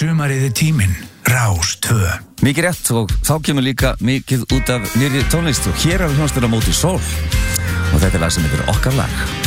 Sumarið er tíminn, Rás 2. Mikið rétt og þá kemur líka mikið út af nýrri tónlist og hér er hljómsveitin á móti sól og þetta er lag sem heitir Okkar lag.